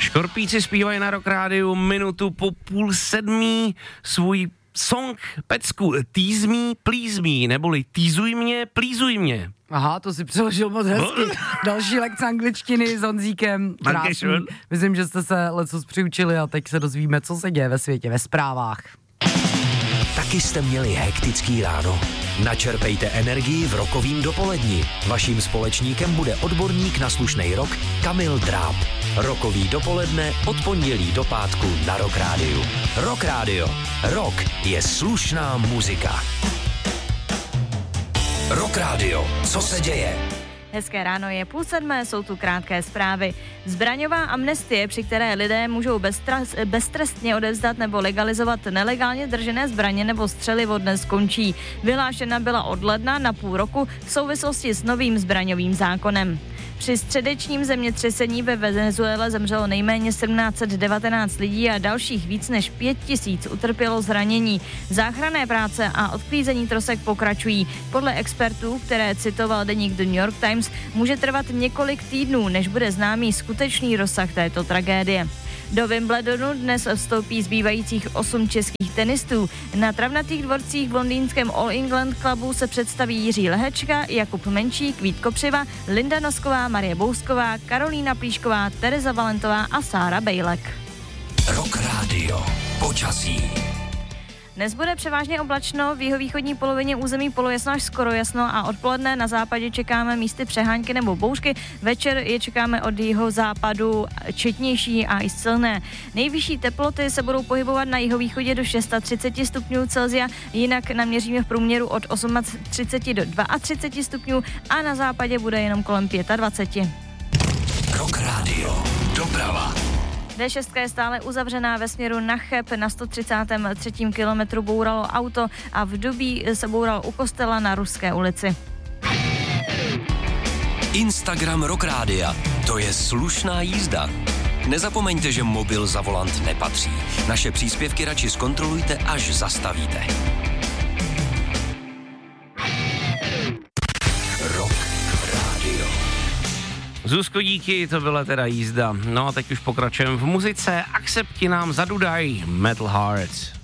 Škorpíci zpívají na Rock Rádiu minutu po 6:30 svůj song pecku Tease Me, Please Me, neboli Týzuj mě, plízuj mě. Aha, to si přeložil moc hezky. Další lekce angličtiny s Honzíkem. Krásný. Myslím, že jste se lecos přiučili a teď se dozvíme, co se děje ve světě, ve zprávách. Taky jste měli hektický ráno? Načerpejte energii v rokovým dopoledni. Vaším společníkem bude odborník na slušnej rock Kamil Dráb. Rokový dopoledne od pondělí do pátku na Rock Rádiu. Rock Rádio. Rock je slušná muzika. Rock Rádio. Co se děje? Hezké ráno, je 6:30, jsou tu krátké zprávy. Zbraňová amnestie, při které lidé můžou beztrestně odevzdat nebo legalizovat nelegálně držené zbraně nebo střelivo, dnes končí. Vyhlášena byla od ledna na půl roku v souvislosti s novým zbraňovým zákonem. Při středečním zemětřesení ve Venezuele zemřelo nejméně 1719 lidí a dalších víc než 5000 utrpělo zranění. Záchranné práce a odklízení trosek pokračují. Podle expertů, které citoval deník The New York Times, může trvat několik týdnů, než bude známý skutečný rozsah této tragédie. Do Wimbledonu dnes vstoupí zbývajících 8 českých tenistů. Na travnatých dvorcích v londýnském All England Clubu se představí Jiří Lehečka, Jakub Menčík, Vít Kopřiva, Linda Nosková, Marie Bousková, Karolína Plíšková, Tereza Valentová a Sára Bejlek. Rock Radio. Počasí. Dnes bude převážně oblačno, v jihovýchodní polovině území polojasno až skoro jasno a odpoledne na západě čekáme místy přehánky nebo bouřky. Večer je čekáme od jihozápadu četnější a i silné. Nejvyšší teploty se budou pohybovat na jihovýchodě do 630 stupňů Celsia, jinak naměříme v průměru od 38 do 32 stupňů a na západě bude jenom kolem 25. Rock Radio. Doprava. D6 je stále uzavřená ve směru na Cheb, na 133. kilometru bouralo auto a v Dubí se boural u kostela na Ruské ulici. Instagram Rock Rádia. To je slušná jízda. Nezapomeňte, že mobil za volant nepatří. Naše příspěvky radši zkontrolujte, až zastavíte. Rock Radio. Zuzko, díky, to byla teda jízda. No a teď už pokračujeme v muzice. Akcepti nám zadudaj Metal Hearts.